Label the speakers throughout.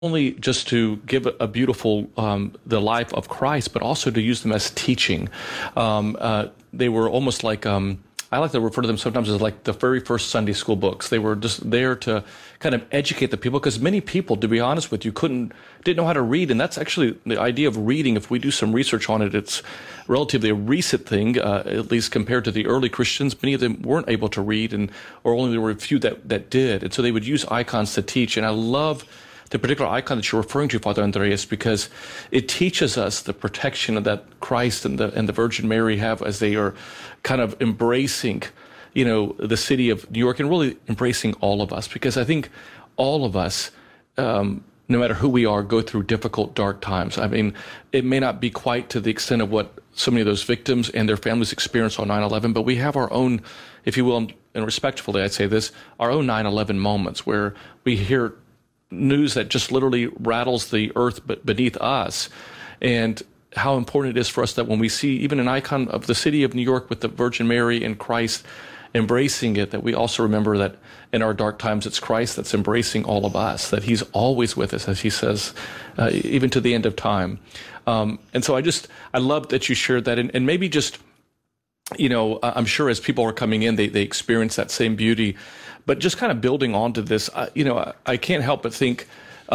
Speaker 1: only just to give a beautiful the life of Christ, but also to use them as teaching. They were almost like I like to refer to them sometimes as like the very first Sunday school books. They were just there to kind of educate the people, because many people, to be honest with you, didn't know how to read, and that's actually the idea of reading. If we do some research on it, it's relatively a recent thing, at least compared to the early Christians. Many of them weren't able to read, or only there were a few that did, and so they would use icons to teach. And I love the particular icon that you're referring to, Father Andreas, because it teaches us the protection that Christ and the Virgin Mary have as they are kind of embracing, the city of New York, and really embracing all of us. Because I think all of us, no matter who we are, go through difficult, dark times. I mean, it may not be quite to the extent of what so many of those victims and their families experienced on 9/11, but we have our own, if you will, and respectfully I'd say this, our own 9/11 moments where we hear news that just literally rattles the earth beneath us, and how important it is for us that when we see even an icon of the city of New York with the Virgin Mary and Christ embracing it, that we also remember that in our dark times, it's Christ that's embracing all of us, that he's always with us, as he says, even to the end of time. And so I love that you shared that, and maybe just, I'm sure as people are coming in, they experience that same beauty. But just kind of building onto this, I can't help but think,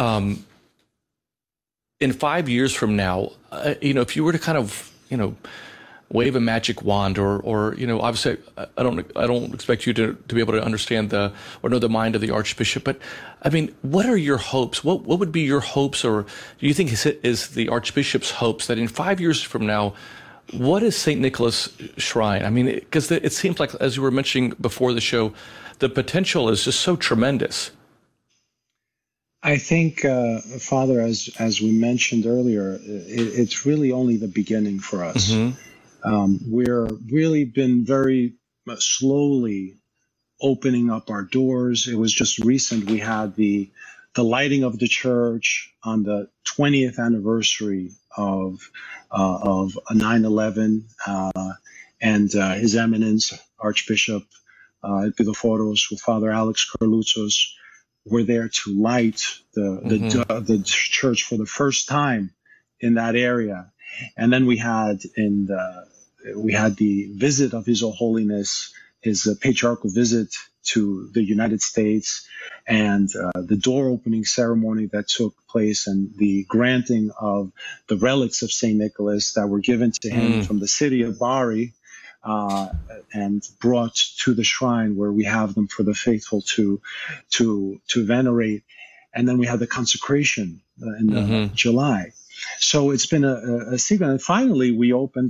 Speaker 1: in 5 years from now, if you were to kind of, wave a magic wand, or obviously I don't expect you to be able to understand or know the mind of the Archbishop, but I mean, what are your hopes? What would be your hopes, or do you think is the Archbishop's hopes that in 5 years from now, what is St. Nicholas Shrine? I mean, because it seems like, as you were mentioning before the show, the potential is just so tremendous.
Speaker 2: I think, Father, as we mentioned earlier, it's really only the beginning for us. We're really been very slowly opening up our doors. It was just recent. We had the lighting of the church on the 20th anniversary of 9/11, and His Eminence Archbishop Epidophoros with Father Alex Kerloutsos were there to light the church for the first time in that area. And then we had the visit of His Holiness, his patriarchal visit to the United States, and the door opening ceremony that took place, and the granting of the relics of St. Nicholas that were given to him from the city of Bari, and brought to the shrine where we have them for the faithful to venerate. And then we had the consecration in July. So it's been a sequence. And finally, we opened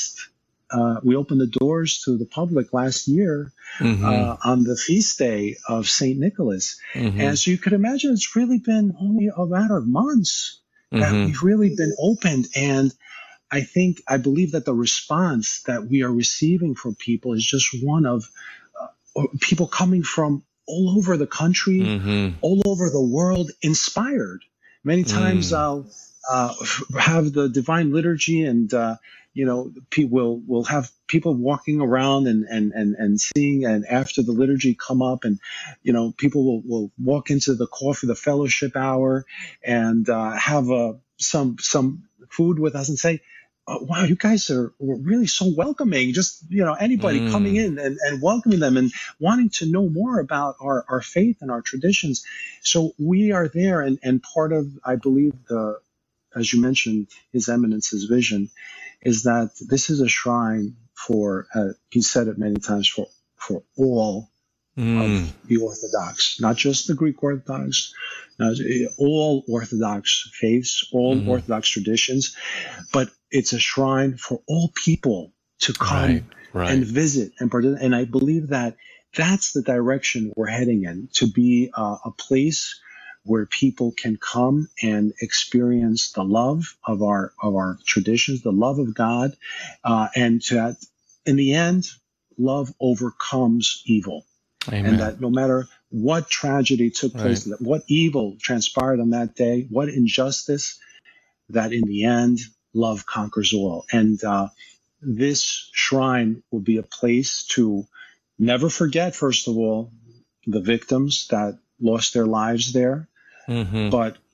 Speaker 2: the doors to the public last year on the feast day of St. Nicholas. And so you could imagine, it's really been only a matter of months that we've really been opened. And I believe that the response that we are receiving from people is just one of people coming from all over the country, all over the world, inspired. Many times I'll have the Divine Liturgy, and we'll have people walking around and seeing, and after the liturgy come up, and people will walk into the fellowship hour, and have some food with us and say, wow, you guys are really so welcoming. Just, anybody coming in and welcoming them and wanting to know more about our faith and our traditions. So we are there. And part of, I believe, as you mentioned, His Eminence's vision is that this is a shrine for, he said it many times, for all of the Orthodox, not just the Greek Orthodox, all Orthodox faiths, all Orthodox traditions, but it's a shrine for all people to come and visit and participate. And I believe that that's the direction we're heading in, to be a place where people can come and experience the love of our traditions, the love of God, and that in the end, love overcomes evil.
Speaker 1: Amen.
Speaker 2: And that no matter what tragedy took place, what evil transpired on that day, what injustice, that in the end, love conquers all. And this shrine will be a place to never forget, first of all, the victims that lost their lives there, but